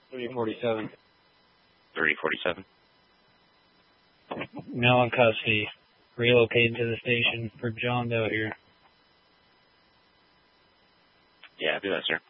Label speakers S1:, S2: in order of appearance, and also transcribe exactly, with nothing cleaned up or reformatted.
S1: three forty-seven.
S2: three forty-seven.
S1: Now in custody. Relocated to the station for John Doe here.
S2: Yeah, do that, sir.